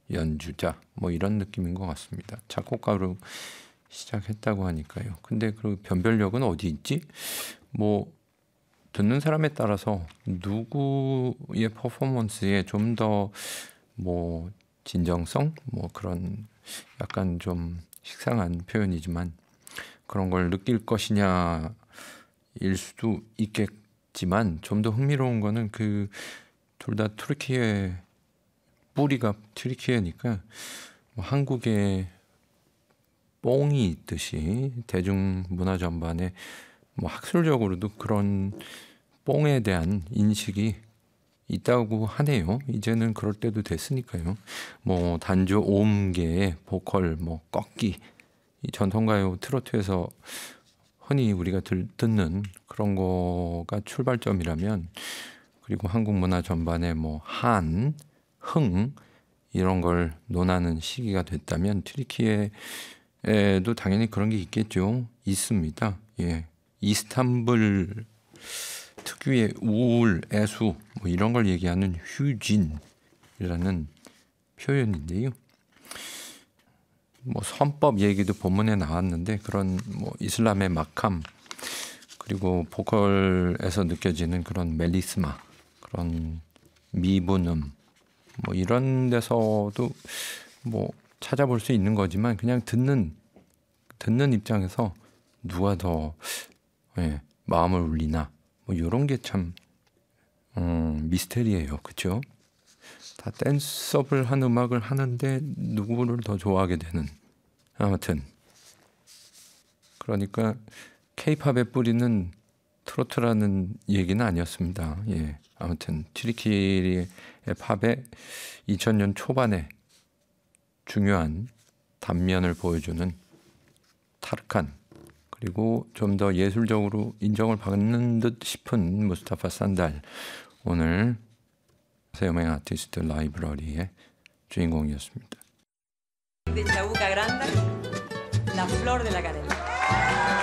연주자 뭐 이런 느낌인 것 같습니다. 작곡가로 시작했다고 하니까요. 근데 그 변별력은 어디 있지? 뭐 듣는 사람에 따라서 누구의 퍼포먼스에 좀 더 뭐 진정성 뭐 그런 약간 좀 식상한 표현이지만 그런 걸 느낄 것이냐일 수도 있겠지만 좀 더 흥미로운 거는 그 둘 다 튀르키예 뿌리가 튀르키예니까 뭐 한국에 뽕이 있듯이 대중문화 전반에 뭐 학술적으로도 그런 뽕에 대한 인식이 있다고 하네요. 이제는 그럴 때도 됐으니까요. 뭐 단조 오음계의 보컬 뭐 꺾기 이 전통가요 트로트에서 흔히 우리가 듣는 그런 거가 출발점이라면 그리고 한국 문화 전반에 뭐 한, 흥 이런 걸 논하는 시기가 됐다면 튀르키예에도 당연히 그런 게 있겠죠. 있습니다. 예. 이스탄불 특유의 우울, 애수 뭐 이런 걸 얘기하는 휴진이라는 표현인데요. 뭐 선법 얘기도 본문에 나왔는데 그런 뭐 이슬람의 막함 그리고 보컬에서 느껴지는 그런 멜리스마 그런 미분음 뭐 이런 데서도 뭐 찾아볼 수 있는 거지만 그냥 듣는 입장에서 누가 더 마음을 울리나 뭐 이런 게 참 미스테리예요. 그렇죠? 다 댄스업을 한 음악을 하는데 누구를 더 좋아하게 되는 아무튼 그러니까 케이팝의 뿌리는 트로트라는 얘기는 아니었습니다. 예, 아무튼 튀르키예의 팝의 2000년 초반에 중요한 단면을 보여주는 타르칸 그리고 좀 더 예술적으로 인정을 받는 듯 싶은 무스타파 산달 오늘 세요맹 아티스트 라이브러리의 주인공이었습니다. De Chabuca Granda, la flor de la academia.